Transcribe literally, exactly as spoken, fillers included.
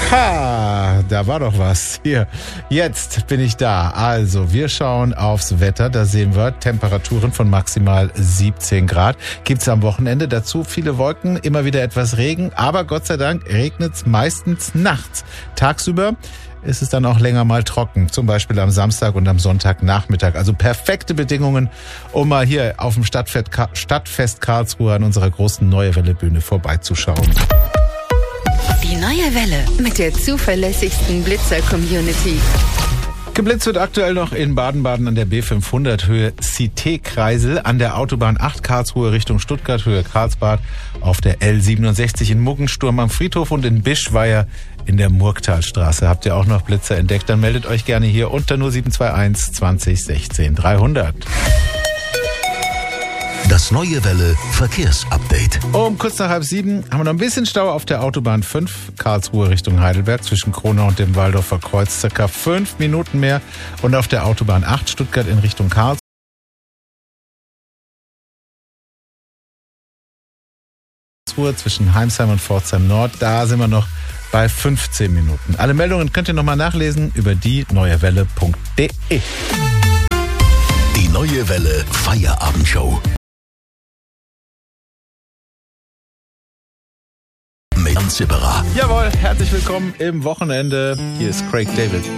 Ha, da war doch was. Hier, jetzt bin ich da. Also, wir schauen aufs Wetter. Da sehen wir Temperaturen von maximal siebzehn Grad. Gibt's am Wochenende dazu viele Wolken, immer wieder etwas Regen. Aber Gott sei Dank regnet's meistens nachts. Tagsüber ist es dann auch länger mal trocken. Zum Beispiel am Samstag und am Sonntagnachmittag. Also perfekte Bedingungen, um mal hier auf dem Stadtfest, Stadtfest Karlsruhe an unserer großen Neue Welle Bühne vorbeizuschauen. Die Neue Welle mit der zuverlässigsten Blitzer-Community. Geblitzt wird aktuell noch in Baden-Baden an der B fünfhundert Höhe Cité-Kreisel, an der Autobahn acht Karlsruhe Richtung Stuttgart Höhe Karlsbad, auf der L siebenundsechzig in Muggensturm am Friedhof und in Bischweier in der Murgtalstraße. Habt ihr auch noch Blitzer entdeckt? Dann meldet euch gerne hier unter null sieben zwei eins zwanzig sechzehn dreihundert. Das Neue Welle Verkehrsupdate. Um kurz nach halb sieben haben wir noch ein bisschen Stau auf der Autobahn fünf, Karlsruhe Richtung Heidelberg, zwischen Kronau und dem Waldorfer Kreuz, circa fünf Minuten mehr. Und auf der Autobahn acht, Stuttgart in Richtung Karlsruhe, zwischen Heimsheim und Pforzheim Nord, da sind wir noch bei fünfzehn Minuten. Alle Meldungen könnt ihr nochmal nachlesen über die neuewelle punkt de. Die Neue Welle Feierabendshow. Mit Jan Zipperer. Jawohl, herzlich willkommen im Wochenende. Hier ist Craig David.